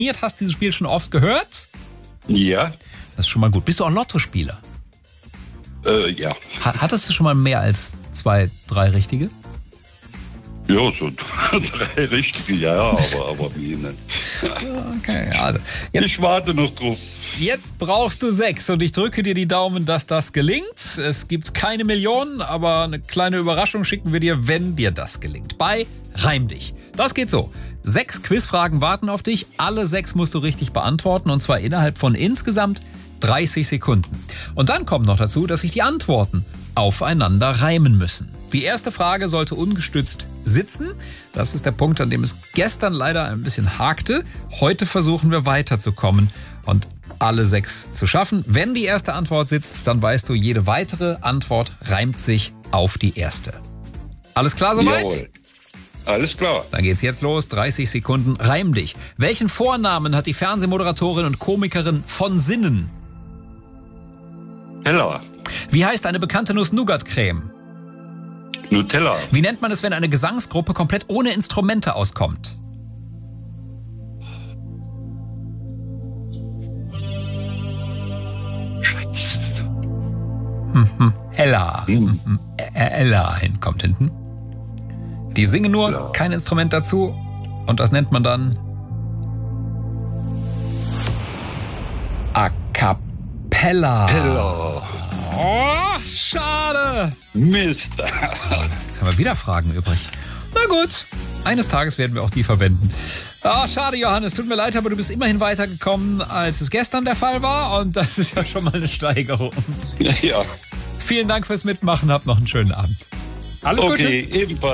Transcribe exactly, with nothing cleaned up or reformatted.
Hast dieses Spiel schon oft gehört? Ja. Das ist schon mal gut. Bist du auch Lottospieler? Äh, ja. Hattest du schon mal mehr als zwei, drei richtige? Ja, so drei richtige, ja, aber, aber wie nicht. Okay, also. Jetzt, ich warte noch drauf. Jetzt brauchst du sechs und ich drücke dir die Daumen, dass das gelingt. Es gibt keine Millionen, aber eine kleine Überraschung schicken wir dir, wenn dir das gelingt. Bei Reim dich. Das geht so. Sechs Quizfragen warten auf dich. Alle sechs musst du richtig beantworten und zwar innerhalb von insgesamt dreißig Sekunden. Und dann kommt noch dazu, dass sich die Antworten aufeinander reimen müssen. Die erste Frage sollte ungestützt sitzen. Das ist der Punkt, an dem es gestern leider ein bisschen hakte. Heute versuchen wir weiterzukommen und alle sechs zu schaffen. Wenn die erste Antwort sitzt, dann weißt du, jede weitere Antwort reimt sich auf die erste. Alles klar soweit? Jawohl. Alles klar. Dann geht's jetzt los. dreißig Sekunden. Reim dich. Welchen Vornamen hat die Fernsehmoderatorin und Komikerin von Sinnen? Nutella. Wie heißt eine bekannte Nuss-Nougat-Creme? Nutella. Wie nennt man es, wenn eine Gesangsgruppe komplett ohne Instrumente auskommt? Scheiße. Hm, hm. Ella. Hm. Hm, Ä- Ella hin kommt hinten. Die singen nur, Ja. kein Instrument dazu. Und das nennt man dann A Cappella. Hello. Oh, schade. Mist. Jetzt haben wir wieder Fragen übrig. Na gut, eines Tages werden wir auch die verwenden. Ah, schade, Johannes, tut mir leid, aber du bist immerhin weitergekommen, als es gestern der Fall war. Und das ist ja schon mal eine Steigerung. Ja. Vielen Dank fürs Mitmachen, habt noch einen schönen Abend. Alles Gute. Okay, ebenfalls.